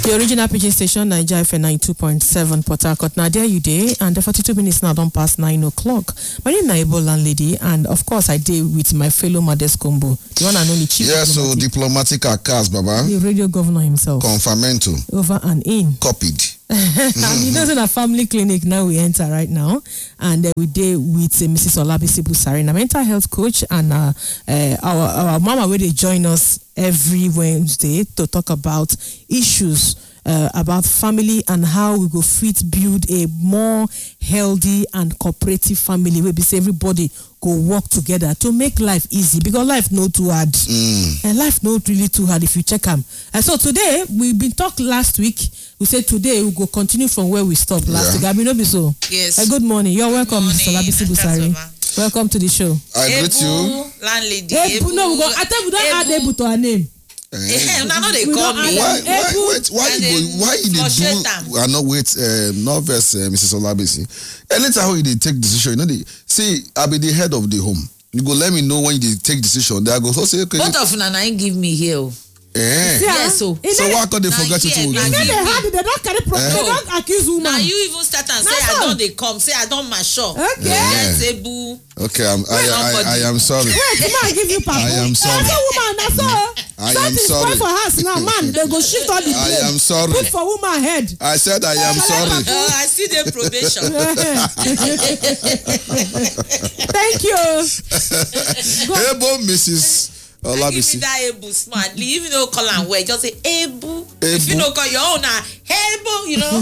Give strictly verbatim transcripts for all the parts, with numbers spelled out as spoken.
The original Pidgin station, Nigeria F M ninety-two point seven, Port Harcourt. Now, there you day, and the forty-two minutes now don't pass nine o'clock. My name is Naibo Landlady, and of course, I deal with my fellow Mades Combo, the one and only chief. Yes, so diplomatic Akas, Baba. The radio governor himself. Confirmento. Over and in. Copied. And you know, in a family clinic now we enter right now, and uh, we deal with uh, Missus Olabisi Busari, a mental health coach, and uh, uh, our our mama where they join us every Wednesday to talk about issues uh, about family and how we go fit build a more healthy and cooperative family where we say everybody go work together to make life easy, because life no too hard mm. and life not really too hard if you check them. And so today we've been talking last week. We said today we go continue from where we stopped last week. I mean, no be so. Yes. Uh, good morning. You're welcome, Mister Olabisi Busari. Welcome to the show. I greet you. Landlady. Ebu, no, we go. I tell you, we don't add Ebu to our name. Eh, now no, they call me. Why? Why? Wait, why you go? Why you dey do? I know. Wait. Uh, no verse, uh, Missus Olabisi. Anytime how you dey take decision, you know, they see. I be the head of the home. You go let me know when you dey take decision. Then I go so say okay. Both of una ain't give me here. Eh. Yes, so. So why can't they forget you to? They had they don't carry problem. They don't accuse woman. Now you even start and say I don't they come. Say I don't mature. Okay. Yes, Ebu. Okay, I'm, I, I, I, I am sorry. Wait, come on, give you papa. I am sorry. That's a woman. That's all. I am sorry. for us now, man. They go shift all the blame. I am sorry. Put for woman head. I said I am sorry. Uh, I see the probation. Thank you. Hey, boy, Missus Olabisi. Give me that Ebu smart. Even though call and wear, just say Ebu. If you don't call your own, now Ebu, you know.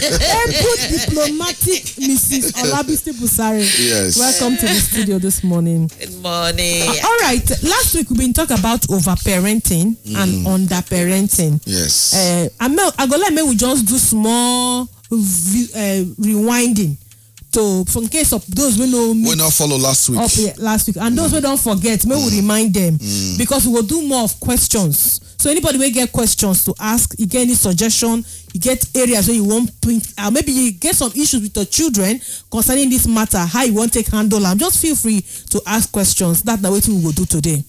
Ebu diplomatic Missus Olabisi Busari. Yes. Welcome to the studio this morning. Good morning. Uh, all right. Last week we've been talking about overparenting mm. and underparenting. Yes. Uh, I may, I go let me we just do small re, uh, rewinding. To, for in case of those we know we not follow last week up here last week and those mm. we don't forget may mm. we remind them mm. because we will do more of questions. So anybody will get questions to ask, you get any suggestion, you get areas where you want print, uh, maybe you get some issues with your children concerning this matter, how you want to take handle them, just feel free to ask questions. That's what we will do today.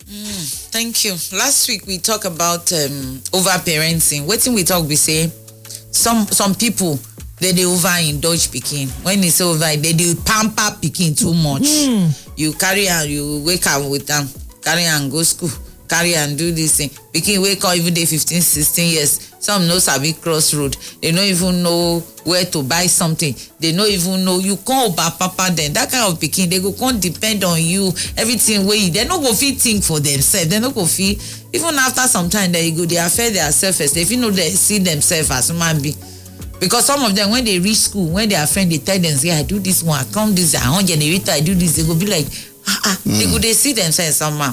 Mm, thank you. Last week we talked about um, over-parenting. What we talk, we say some some people they they overindulge pikin. When they say over, they they pamper pikin too much. Mm. You carry and you wake up with them, carry and go school, carry and do this thing. Pikin wake up even day fifteen, sixteen years. Some know sabi cross road. They don't even know where to buy something. They don't even know you can't over papa then. That kind of pikin, they go can't depend on you. Everything way they not go fit think for themselves. They not go fit even after some time they go they affect their self-esteem. If you know they see themselves as human being. Because some of them, when they reach school, when they are friends, they tell them, say, I do this one, I come this, I on generator, I do this. They go be like, ah, ah. Mm. They go, they see themselves somehow.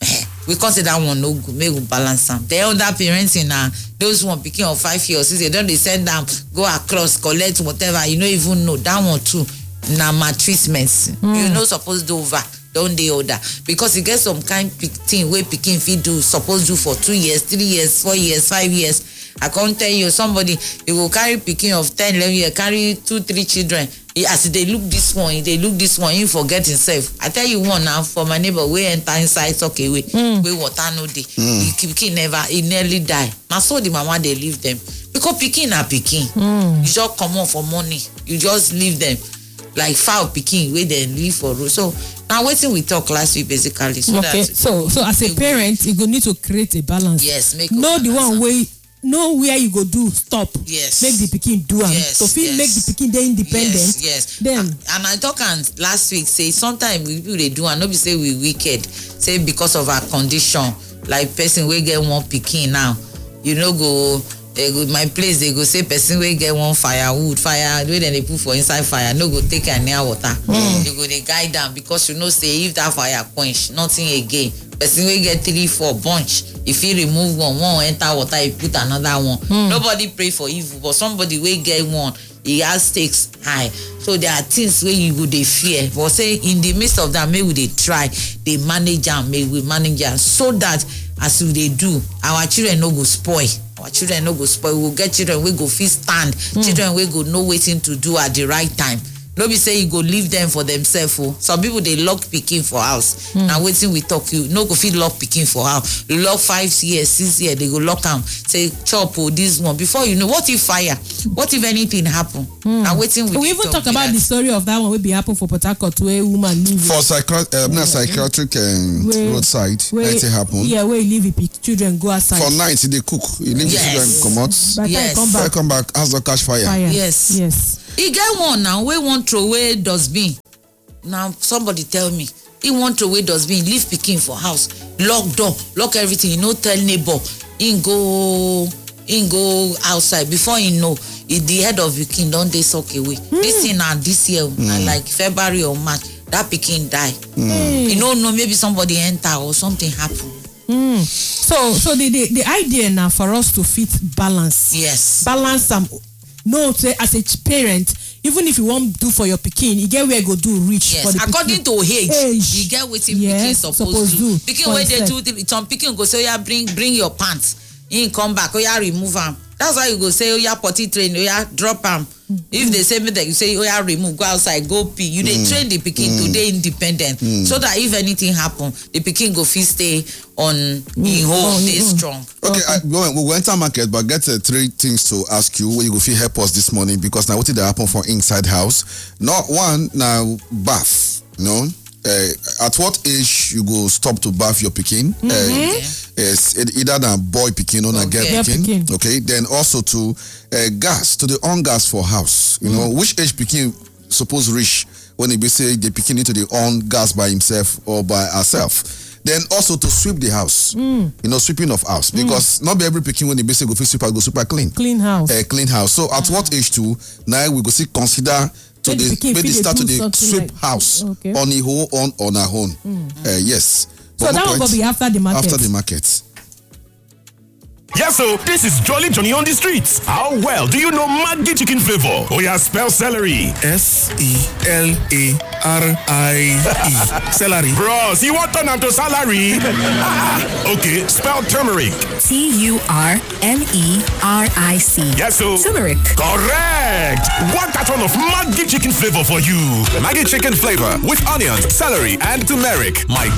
We consider that one no good, make we balance them. The elder parents in uh, those one picking of five years, they don't they send them, go across, collect whatever, you don't even know. That one too, na maltreatment. Mm. You know, supposed to over. Don't they order because you get some kind of thing where picking feed do supposed to do for two years, three years, four years, five years. I can't tell you somebody they will carry picking of ten, eleven years, carry two, three children. As they look this one, they look this one, you forget himself. I tell you one now for my neighbor, we enter inside okay we mm. we water no day. Mm. Pikin never he nearly die. Now so the mama they leave them because picking are picking. Mm. You just come on for money. You just leave them like foul picking where they leave for road. So now waiting we talk last week basically. So okay. That so so as a parent, you go need to create a balance. Yes, make no the one way. Know where you go do stop. Yes. Make the pikin do am. Yes. So feel yes. make the pikin dey independent. Yes. Yes. Then and, and I talk and last week say sometimes we people they do and nobody say we wicked. Say because of our condition, like person we get one pikin now, you know go. They go my place. They go say person we get one firewood, fire. Where then they put for inside fire. No go take a near water. Mm. They go they guide them because you know say if that fire quench, nothing again. Person we get three, four bunch. If you remove one, one enter water, you put another one. Mm. Nobody pray for evil, but somebody will get one. He has stakes high. So there are things where you would they fear. But say in the midst of that, maybe they try, they manage them, maybe we manage them so that as they do, our children no go spoil. Our children no go spoil. We'll get children we go fit stand. Mm. Children we go know waiting to do at the right time. no be say you go leave them for themselves. Oh, some people they lock pikin for house. Mm. Now waiting we talk, you no go fit lock pikin for house. You lock five years, six years, they go lock am. Say chop oh, this one. Before you know, what if fire? What if anything happen? Mm. Now waiting we. We even talk, talk about that. The story of that one will be happen for Port Harcourt where woman live for psychi- uh, yeah. psychiatric um, where, roadside. Where, it happen. Yeah, where you leave the children go outside for night. They cook. You leave yes. the children come out. By yes. come back. come back. Has the catch fire. fire. Yes, yes. He get one now. We want throw away dustbin. Now somebody tell me he want throw away dustbin. Leave pikin for house. Lock door. Lock everything. You know, tell neighbor. He go. He go outside before he know. He, the head of pikin don dey suck away. Mm. This thing na this year mm. na like February or March. That pikin die. Mm. You know, no maybe somebody enter or something happen. Mm. So, so the, the the idea now for us to fit balance. Yes. Balance am. Um, no, say as a parent, even if you want do for your pikin, you get where go do reach. Yes. For the according pikin. to age, age, you get what yes, pikin supposed to do. Pikin where they do, some pikin go say, yeah, bring bring your pants. He come back, oh yeah, remove them. That's why you go say, oh yeah, potty train, oh yeah, drop them. Mm. If they say me that you say, oh yeah, remove, go outside, go pee. You mm. they train the pikin mm. to dey independent, mm. so that if anything happen, the pikin go fit stay on mm. in home, stay mm. strong. Okay, I, we will enter market, but get uh, three things to ask you where you go fit help us this morning because now what did that happen for inside house? Not one now bath, you know. Uh, at what age you go stop to bath your pikin? Mm-hmm. Uh, yes, either a boy pikin or a girl pikin. Okay, then also to uh, gas to the on gas for house. You mm. know, which age pikin suppose reach when it be say the pikin need to the on gas by himself or by herself. Then also to sweep the house. Mm. You know, sweeping of house because mm. not be every pikin when it be say go fit sweep go super clean. Clean house. Uh, clean house. So at mm. what age too? Now we go see consider. So they, they, they start to the sweep like, house okay. on the whole on on our own. Mm. Uh, yes. So but that will go be after the market. After the market. Yes, so this is Jolly Johnny on the streets. How well do you know Maggi chicken flavor? Oh yeah, spell celery. S E L A R I E. Celery. Bros, you want turn to salary? Okay, spell turmeric. T U R M E R I C. Yes, so turmeric. Correct. One carton of Maggi chicken flavor for you. Maggi chicken flavor with onions, celery, and turmeric. My